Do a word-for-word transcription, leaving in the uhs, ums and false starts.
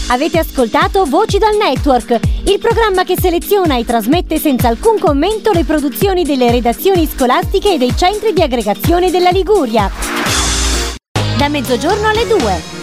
Avete ascoltato Voci dal Network, il programma che seleziona e trasmette senza alcun commento le produzioni delle redazioni scolastiche e dei centri di aggregazione della Liguria. Da mezzogiorno alle due.